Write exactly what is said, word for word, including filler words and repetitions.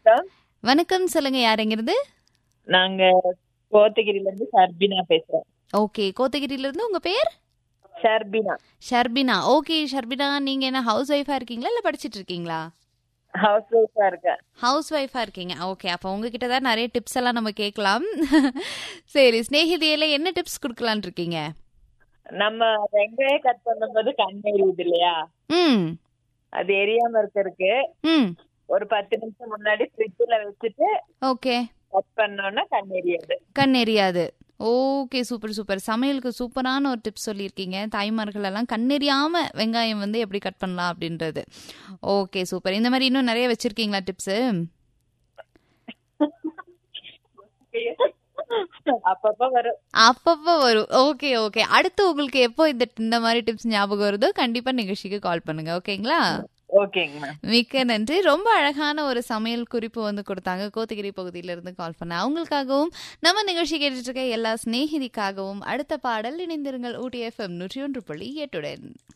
வணக்கம். வணக்கம், சொல்லுங்க யாருங்கிறது? நாங்க கோத்தகிரில இருந்து ஷர்பினா பேசுறோம். ஓகே, கோத்தகிரில இருந்து உங்க பேர்? ஷர்பினா. ஷர்பினா. ஓகே ஷர்பினா, நீங்க என்ன ஹவுஸ் ஒய்ஃபா இருக்கீங்களா இல்ல படிச்சிட்டு இருக்கீங்களா? ஹவுஸ் ஒய்ஃபா இருக்கேன். ஹவுஸ் ஒய்ஃபா இருக்கீங்க. ஓகே, அப்போ உங்ககிட்ட தான் நிறைய டிப்ஸ் எல்லாம் நம்ம கேட்கலாம். சரி, ஸ்நேகிதியில என்ன டிப்ஸ் கொடுக்கலான் இருக்கீங்க? நம்ம வெங்காயம் கட் பண்ணும்போது கண் எரியுது இல்லையா, ம் அது எரியாம இருக்கறதுக்கு ம் ஒரு பத்து நிமிஷம் முன்னாடி ஃப்ரிட்ஜ்ல வச்சுட்டு ஓகே, கட் பண்ணோம்னா கண் எரியாது. கண் எரியாது. Okay, super super. சமையலுக்கு சூப்பரான ஒரு டிப்ஸ் சொல்லியிருக்கீங்க. தாய்மார்கள் எல்லாம் கண்ணெரியாம வெங்காயம் வந்து எப்படி கட் பண்ணலாம் அப்படின்றது. Okay, super. இந்த மாதிரி இன்னும் நிறைய வச்சிருக்கீங்களா டிப்ஸ்? அப்பப்ப வரும். அப்பப்போ வரும். Okay okay. அடுத்து உங்களுக்கு எப்போ இந்த இந்த மாதிரி டிப்ஸ் ஞாபகம் வருதோ கண்டிப்பா நிகழ்ச்சிக்கு கால் பண்ணுங்க. ஓகேங்களா? ஓகேங்க மேம். மிக்க நன்றி. ரொம்ப அழகான ஒரு சமையல் குறிப்பு வந்து கொடுத்தாங்க. கோத்தகிரி பகுதியில இருந்து கால் பண்ண அவங்களுக்காகவும், நம்ம நிகழ்ச்சி கேட்டுட்டு இருக்க எல்லா சிநேகிதிக்காகவும் அடுத்த பாடல் இணைந்திருங்கள் ஊட்டி எஃப்எம் நூற்றி ஒன்று புள்ளி எட்டுடன்.